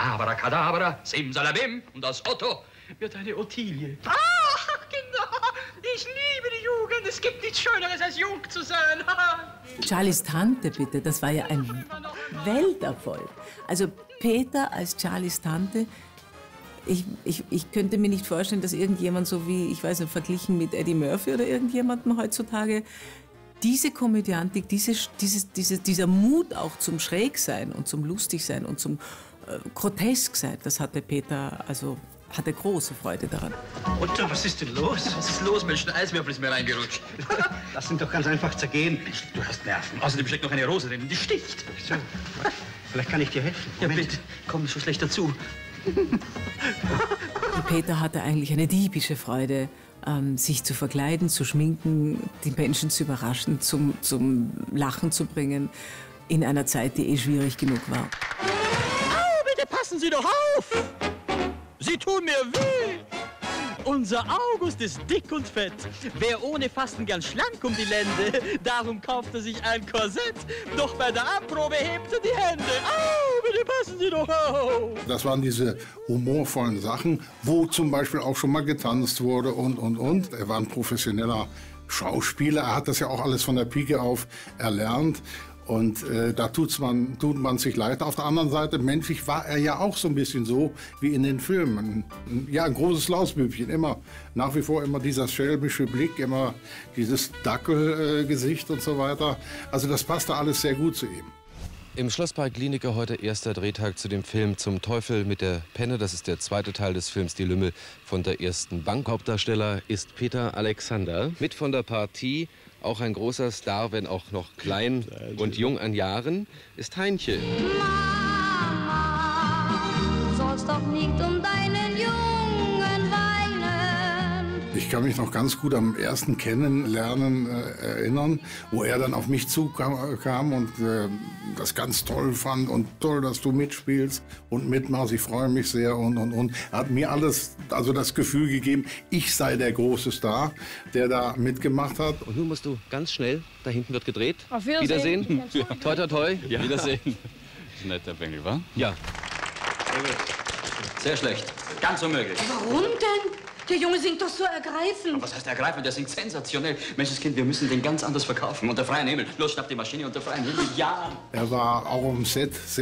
Abracadabra, simsalabim und aus Otto wird eine Ottilie. Ach, genau. Ich liebe die Jugend. Es gibt nichts Schöneres, als jung zu sein. Charlies Tante, bitte, das war ja ein Welterfolg. Also Peter als Charlies Tante, ich könnte mir nicht vorstellen, dass irgendjemand so wie, ich weiß nicht, verglichen mit Eddie Murphy oder irgendjemandem heutzutage, diese Komödiantik, dieser Mut auch zum Schrägsein und zum Lustigsein und zum Grotesksein, das hatte Peter, also hatte große Freude daran. Otto, was ist denn los? Was ist los, Mensch? Ein Eiswürfel ist mir reingerutscht. Lass ihn doch ganz einfach zergehen. Du hast Nerven. Außerdem steckt noch eine Rose drin, die sticht. So, vielleicht kann ich dir helfen. Moment. Ja, bitte, komm so schlecht dazu. Peter hatte eigentlich eine diebische Freude, sich zu verkleiden, zu schminken, die Menschen zu überraschen, zum Lachen zu bringen, in einer Zeit, die schwierig genug war. Au, bitte passen Sie doch auf! Sie tun mir weh! Unser August ist dick und fett. Wer ohne Fasten gern schlank um die Lände, darum kauft er sich ein Korsett. Doch bei der Anprobe hebt er die Hände. Au, bitte passen Sie doch auf! Das waren diese humorvollen Sachen, wo zum Beispiel auch schon mal getanzt wurde und. Er war ein professioneller Schauspieler. Er hat das ja auch alles von der Pike auf erlernt. Und da tut man sich leid. Auf der anderen Seite, menschlich war er ja auch so ein bisschen so wie in den Filmen. Ja, ein großes Lausbübchen, immer, nach wie vor immer dieser schelmische Blick, immer dieses Dackelgesicht und so weiter. Also das passte alles sehr gut zu ihm. Im Schlosspark Glienicke heute erster Drehtag zu dem Film Zum Teufel mit der Penne. Das ist der zweite Teil des Films Die Lümmel von der ersten Bank. Hauptdarsteller ist Peter Alexander. Mit von der Partie, auch ein großer Star, wenn auch noch klein und jung an Jahren, ist Heinche. Mama, sollst doch nicht um deinen Jungen weinen. Ich kann mich noch ganz gut am ersten Kennenlernen erinnern, wo er dann auf mich zukam und das ganz toll fand und toll, dass du mitspielst und mitmachst. Ich freue mich sehr und. Er hat mir alles, also das Gefühl gegeben, ich sei der große Star, der da mitgemacht hat. Und nun musst du ganz schnell, da hinten wird gedreht. Auf Wiedersehen. Wiedersehen. Toi, toi, toi. Ja. Wiedersehen. Ist nett, der Bengel, wa? Ja. Sehr schlecht. Ganz unmöglich. Warum denn? Der Junge singt doch so ergreifend. Was heißt ergreifend? Der singt sensationell. Menschenskind, wir müssen den ganz anders verkaufen. Unter freiem Himmel. Los, schnapp die Maschine unter freiem Himmel. Ja. Er war auch am Set sehr